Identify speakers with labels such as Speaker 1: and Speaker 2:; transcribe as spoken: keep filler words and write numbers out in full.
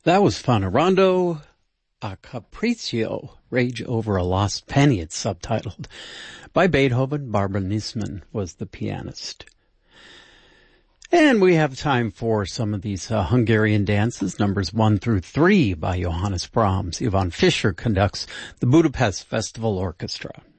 Speaker 1: That was fun. Rondo a Capriccio, Rage Over a Lost Penny, it's subtitled. By Beethoven. Barbara Niesman was the pianist. And we have time for some of these uh, Hungarian dances, numbers one through three by Johannes Brahms. Ivan Fischer conducts the Budapest Festival Orchestra.